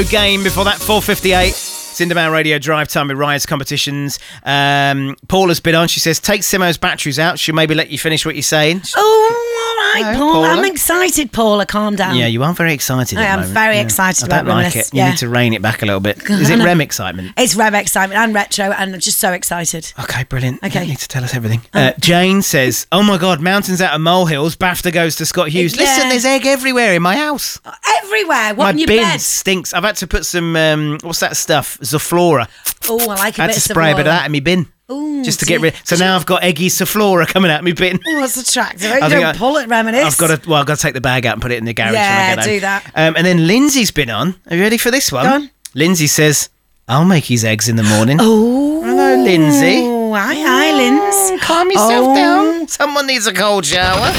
Game before that, 4:58. Cinderman Radio Drive Time with Rise Competitions. Paula's been on. She says, take Simo's batteries out. She'll maybe let you finish what you're saying. Oh, all right, Paula. I'm excited, Paula. Calm down. Yeah, you are very excited at the moment. I am very excited about Reminisce. it. You need to rein it back a little bit. Is it REM excitement? It's REM excitement and retro, and I'm just so excited. Okay, brilliant. Okay. You need to tell us everything. Jane says, oh my God, mountains out of molehills. BAFTA goes to Scott Hughes. Yeah. Listen, there's egg everywhere in my house. Everywhere. What My in your bin bed? stinks. I've had to put some, what's that stuff? Zoflora. Oh, I like a I had bit to of spray a bit of that in my bin. Ooh, just to get rid. So now I've got eggy Zoflora coming out of my bin. Oh, that's attractive. You don't pull it, reminisce. I've got to take the bag out and put it in the garage when I get home. do that. And then Lindsay's been on. Are you ready for this one? Go on. Lindsay says, I'll make his eggs in the morning. Oh. Hello, Lindsay. Hi, Linz. Calm yourself down. Someone needs a cold shower.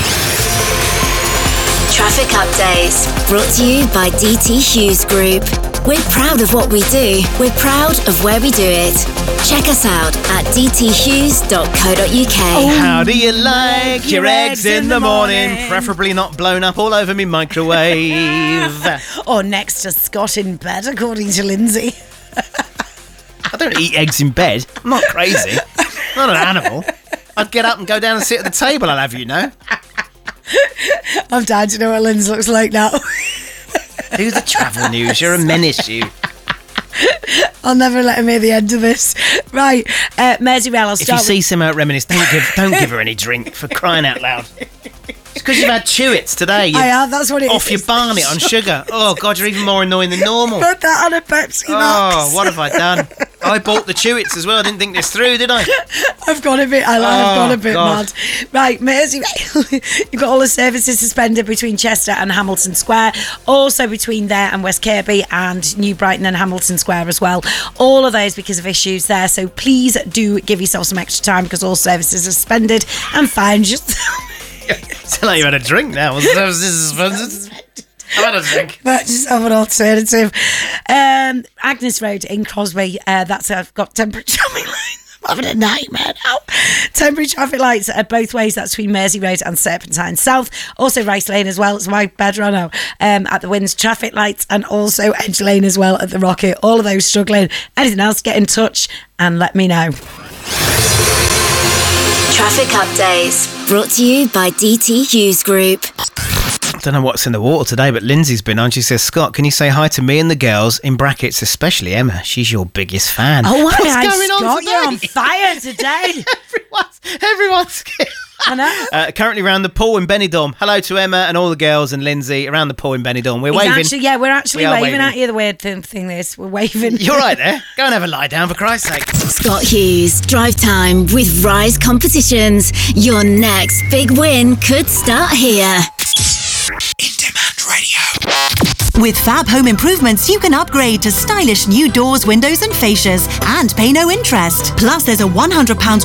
Traffic updates brought to you by DT Hughes Group. We're proud of what we do. We're proud of where we do it. Check us out at dthughes.co.uk. How do you like your eggs in the morning? Preferably not blown up all over me microwave. Or next to Scott in bed, according to Lindsay. I don't eat eggs in bed. I'm not crazy. I'm not an animal. I'd get up and go down and sit at the table, I'll have you know. I'm dying to know what Lindsay looks like now. Do the travel news. You're a menace, you. I'll never let him hear the end of this. Right, Mersey Rail, I'll If you start see Sim out reminisce, don't give her any drink, for crying out loud. It's because you've had Chewits today. I have, that's what it off is. your barnet on sugar. Oh, God, you're even more annoying than normal. Put that on a Pepsi Max. Oh, what have I done? I bought the Chewits as well. I didn't think this through, did I? I've got a bit God. mad. Right, Mersey Rail. You've got all the services suspended between Chester and Hamilton Square. Also between there and West Kirby and New Brighton and Hamilton Square as well. All of those because of issues there. So please do give yourself some extra time because all services are suspended and find yourself. Sound like you had a drink now. I've had a drink. But just have an alternative. Agnes Road in Crosby. That's I've got temporary traffic lights. I'm having a nightmare now. Temporary traffic lights both ways. That's between Mersey Road and Serpentine South. Also Rice Lane as well. It's my bed run now. At the Winds traffic lights and also Edge Lane as well at the Rocket. All of those struggling. Anything else? Get in touch and let me know. Traffic updates brought to you by DT Hughes Group. I don't know what's in the water today, but Lindsay's been on. She says, Scott, can you say hi to me and the girls, in brackets, especially Emma? She's your biggest fan. Oh, what's hi, going Scott, on today? you're on fire today. Everyone's I know. currently around the pool in Benidorm. Hello to Emma and all the girls and Lindsay around the pool in Benidorm. We're waving. We're actually We are waving at you. The weird thing is, we're waving. You're right there. Go and have a lie down, for Christ's sake. Scott Hughes, Drive Time with Rise Competitions. Your next big win could start here. In Demand Radio. With Fab Home Improvements, you can upgrade to stylish new doors, windows and fascias and pay no interest. Plus, there's a £100